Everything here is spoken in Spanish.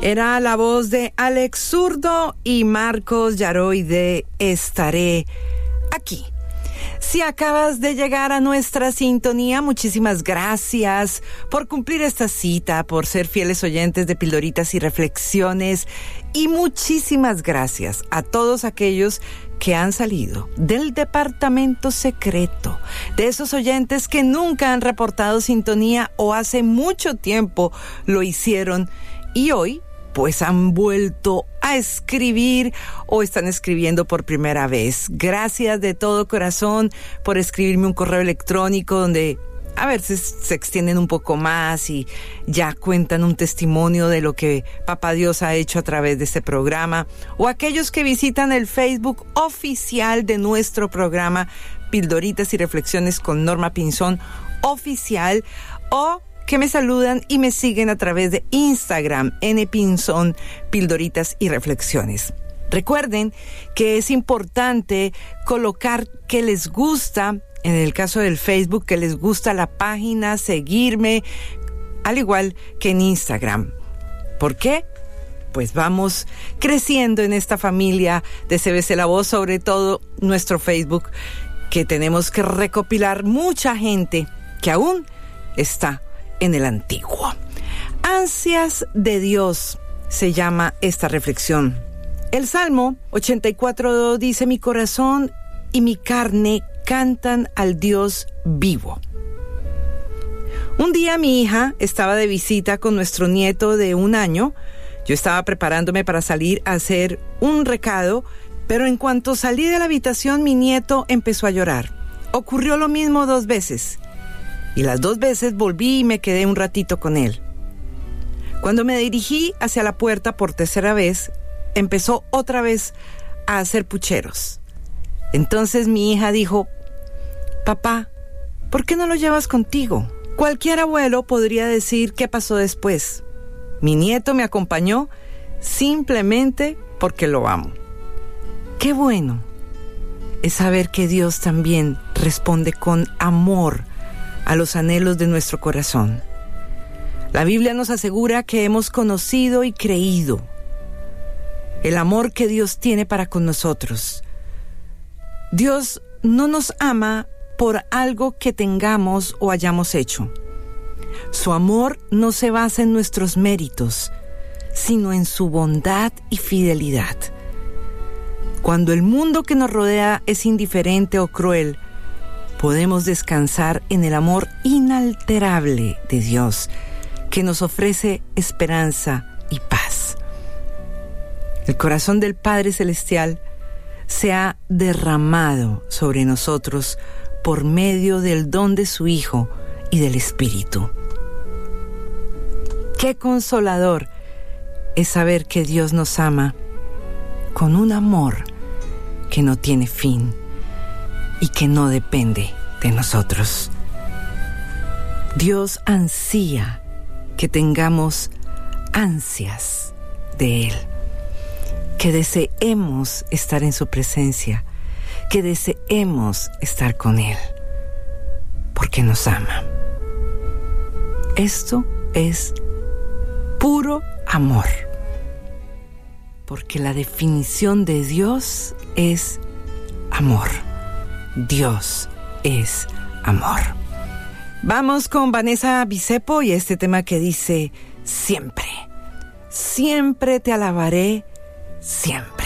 Era la voz de Alex Zurdo y Marcos Yaroy de Estaré Aquí. Si acabas de llegar a nuestra sintonía, muchísimas gracias por cumplir esta cita, por ser fieles oyentes de Pildoritas y Reflexiones, y muchísimas gracias a todos aquellos que han salido del departamento secreto, de esos oyentes que nunca han reportado sintonía o hace mucho tiempo lo hicieron y hoy pues han vuelto a escribir o están escribiendo por primera vez. Gracias de todo corazón por escribirme un correo electrónico donde a veces se extienden un poco más y ya cuentan un testimonio de lo que Papá Dios ha hecho a través de este programa, o aquellos que visitan el Facebook oficial de nuestro programa Pildoritas y Reflexiones con Norma Pinzón oficial, o que me saludan y me siguen a través de Instagram, npinzón, Pildoritas y Reflexiones. Recuerden que es importante colocar que les gusta, en el caso del Facebook, que les gusta la página, seguirme, al igual que en Instagram. ¿Por qué? Pues vamos creciendo en esta familia de CBC La Voz, sobre todo nuestro Facebook, que tenemos que recopilar mucha gente que aún está en el antiguo. Ansias de Dios se llama esta reflexión. El Salmo 84 dice: mi corazón y mi carne cantan al Dios vivo. Un día mi hija estaba de visita con nuestro nieto de 1 año. Yo estaba preparándome para salir a hacer un recado, pero en cuanto salí de la habitación mi nieto empezó a llorar. Ocurrió lo mismo 2 veces. Y las 2 veces volví y me quedé un ratito con él. Cuando me dirigí hacia la puerta por 3ª vez, empezó otra vez a hacer pucheros. Entonces mi hija dijo: papá, ¿por qué no lo llevas contigo? Cualquier abuelo podría decir qué pasó después. Mi nieto me acompañó simplemente porque lo amo. Qué bueno es saber que Dios también responde con amor a los anhelos de nuestro corazón. La Biblia nos asegura que hemos conocido y creído el amor que Dios tiene para con nosotros. Dios no nos ama por algo que tengamos o hayamos hecho. Su amor no se basa en nuestros méritos, sino en su bondad y fidelidad. Cuando el mundo que nos rodea es indiferente o cruel, podemos descansar en el amor inalterable de Dios, que nos ofrece esperanza y paz. El corazón del Padre Celestial se ha derramado sobre nosotros por medio del don de su Hijo y del Espíritu. Qué consolador es saber que Dios nos ama con un amor que no tiene fin y que no depende de nosotros. Dios ansía que tengamos ansias de Él, que deseemos estar en su presencia, que deseemos estar con Él, porque nos ama. Esto es puro amor, porque la definición de Dios es amor. Dios es amor. Vamos con Vanessa Bisepo y este tema que dice: siempre, siempre te alabaré, siempre.